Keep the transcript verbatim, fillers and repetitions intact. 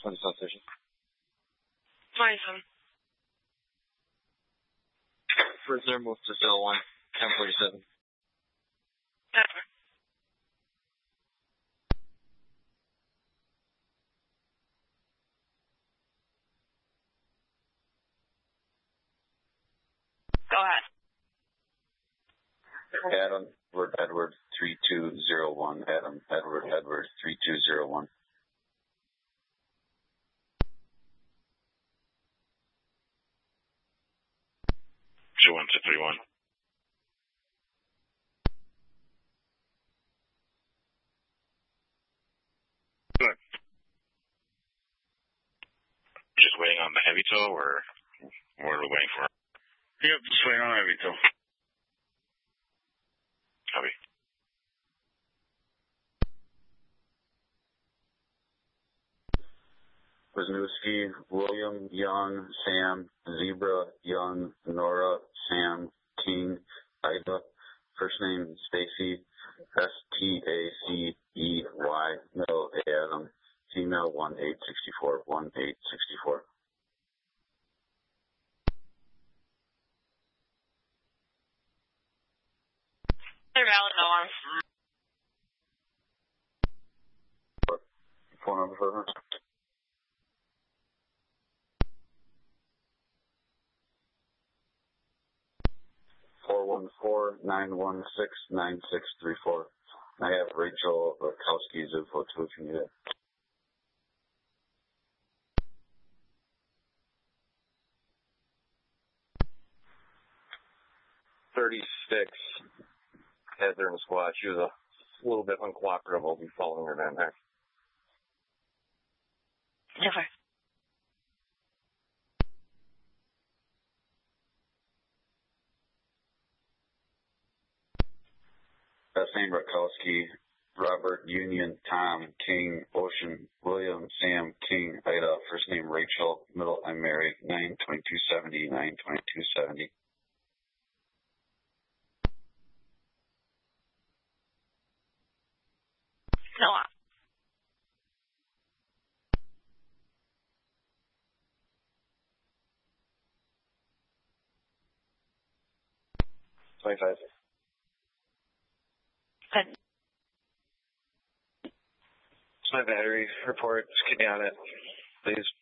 What's the station? twenty-seven. First there, move to cell one, ten forty-seven. Never. Go ahead. Adam, Edward, Edward, three two zero one. Adam, Edward, Edward, three two zero one. two one two three one. Good. Just waiting on the heavy tow, or what are we waiting for? Yep, just waiting on heavy tow. Copy. Wisniewski, William, Young, Sam, Zebra, Young, Nora, Sam, King, Ida, first name Stacy, S T A C E Y, middle Adam, female one eight sixty-four, one eight sixty-four. They're valid, no arms. Phone number for her? four one four, nine one six, nine six three four. I have Rachel Rakowski's info too if you need it. thirty-six has her in the squad. She was a little bit uncooperative. I'll be following her down there. Never. Uh, Sam Rakowski, Robert, Union, Tom, King, Ocean, William, Sam, King, Ida, first name Rachel, middle I'm married, nine twenty-two seventy, nine twenty-two seventy. No arms. twenty-five. Good. It's my battery report. Just get me on it, please.